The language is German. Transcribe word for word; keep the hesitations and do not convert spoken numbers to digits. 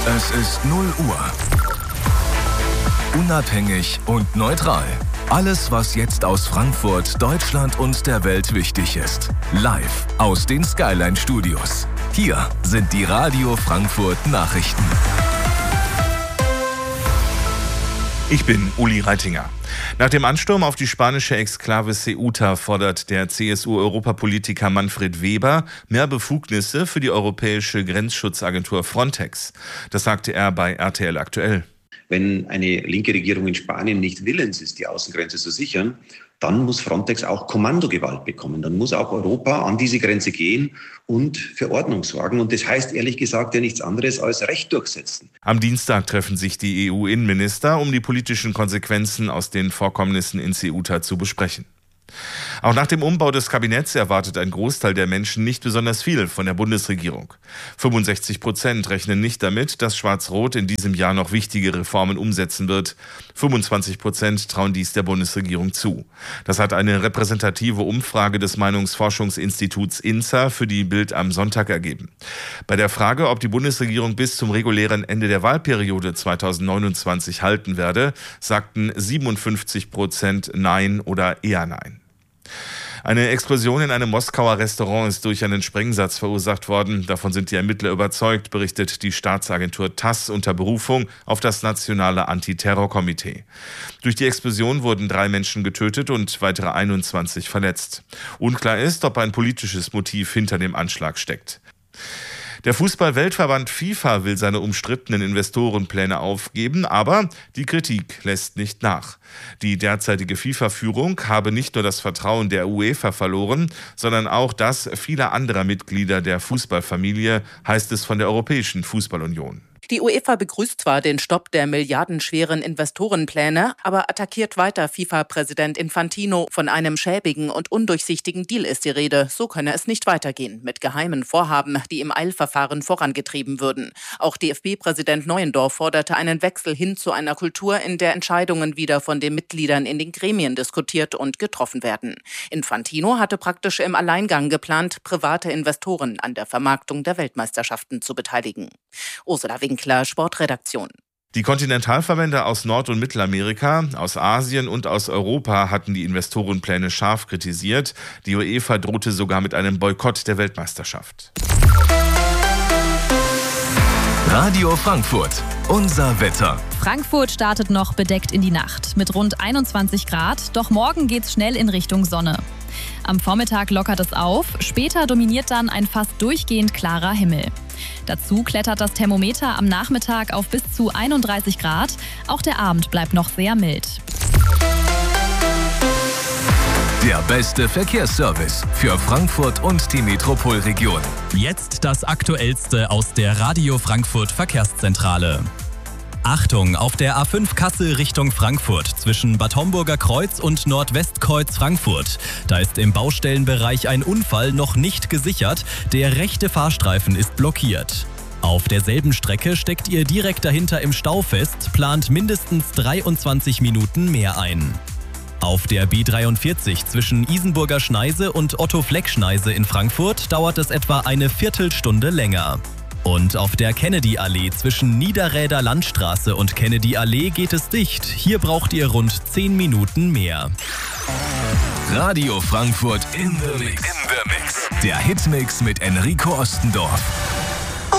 Es ist null Uhr. Unabhängig und neutral. Alles, was jetzt aus Frankfurt, Deutschland und der Welt wichtig ist. Live aus den Skyline Studios. Hier sind die Radio Frankfurt Nachrichten. Ich bin Uli Reitinger. Nach dem Ansturm auf die spanische Exklave Ceuta fordert der C S U-Europapolitiker Manfred Weber mehr Befugnisse für die europäische Grenzschutzagentur Frontex. Das sagte er bei R T L aktuell. Wenn eine linke Regierung in Spanien nicht willens ist, die Außengrenze zu sichern, dann muss Frontex auch Kommandogewalt bekommen. Dann muss auch Europa an diese Grenze gehen und für Ordnung sorgen. Und das heißt ehrlich gesagt ja nichts anderes als Recht durchsetzen. Am Dienstag treffen sich die E U-Innenminister, um die politischen Konsequenzen aus den Vorkommnissen in Ceuta zu besprechen. Auch nach dem Umbau des Kabinetts erwartet ein Großteil der Menschen nicht besonders viel von der Bundesregierung. fünfundsechzig Prozent rechnen nicht damit, dass Schwarz-Rot in diesem Jahr noch wichtige Reformen umsetzen wird. fünfundzwanzig Prozent trauen dies der Bundesregierung zu. Das hat eine repräsentative Umfrage des Meinungsforschungsinstituts I N S A für die Bild am Sonntag ergeben. Bei der Frage, ob die Bundesregierung bis zum regulären Ende der Wahlperiode zweitausendneunundzwanzig halten werde, sagten siebenundfünfzig Prozent Nein oder eher Nein. Eine Explosion in einem Moskauer Restaurant ist durch einen Sprengsatz verursacht worden. Davon sind die Ermittler überzeugt, berichtet die Staatsagentur TASS unter Berufung auf das Nationale Antiterrorkomitee. Durch die Explosion wurden drei Menschen getötet und weitere einundzwanzig verletzt. Unklar ist, ob ein politisches Motiv hinter dem Anschlag steckt. Der Fußball-Weltverband FIFA will seine umstrittenen Investorenpläne aufgeben, aber die Kritik lässt nicht nach. Die derzeitige FIFA-Führung habe nicht nur das Vertrauen der UEFA verloren, sondern auch das vieler anderer Mitglieder der Fußballfamilie, heißt es von der Europäischen Fußballunion. Die UEFA begrüßt zwar den Stopp der milliardenschweren Investorenpläne, aber attackiert weiter FIFA-Präsident Infantino. Von einem schäbigen und undurchsichtigen Deal ist die Rede. So könne es nicht weitergehen mit geheimen Vorhaben, die im Eilverfahren vorangetrieben würden. Auch D F B-Präsident Neuendorf forderte einen Wechsel hin zu einer Kultur, in der Entscheidungen wieder von den Mitgliedern in den Gremien diskutiert und getroffen werden. Infantino hatte praktisch im Alleingang geplant, private Investoren an der Vermarktung der Weltmeisterschaften zu beteiligen. Ursula Winkler, Sportredaktion. Die Kontinentalverbände aus Nord- und Mittelamerika, aus Asien und aus Europa hatten die Investorenpläne scharf kritisiert. Die UEFA drohte sogar mit einem Boykott der Weltmeisterschaft. Radio Frankfurt, unser Wetter. Frankfurt startet noch bedeckt in die Nacht mit rund einundzwanzig Grad, doch morgen geht's schnell in Richtung Sonne. Am Vormittag lockert es auf, später dominiert dann ein fast durchgehend klarer Himmel. Dazu klettert das Thermometer am Nachmittag auf bis zu einunddreißig Grad, auch der Abend bleibt noch sehr mild. Der beste Verkehrsservice für Frankfurt und die Metropolregion. Jetzt das Aktuellste aus der Radio Frankfurt Verkehrszentrale. Achtung, auf der A fünf Kassel Richtung Frankfurt zwischen Bad Homburger Kreuz und Nordwestkreuz Frankfurt. Da ist im Baustellenbereich ein Unfall noch nicht gesichert. Der rechte Fahrstreifen ist blockiert. Auf derselben Strecke steckt ihr direkt dahinter im Stau fest, plant mindestens dreiundzwanzig Minuten mehr ein. Auf der B dreiundvierzig zwischen Isenburger Schneise und Otto-Fleck-Schneise in Frankfurt dauert es etwa eine Viertelstunde länger. Und auf der Kennedy-Allee zwischen Niederräder Landstraße und Kennedy-Allee geht es dicht. Hier braucht ihr rund zehn Minuten mehr. Radio Frankfurt in the Mix. In the Mix. Der Hitmix mit Enrico Ostendorf.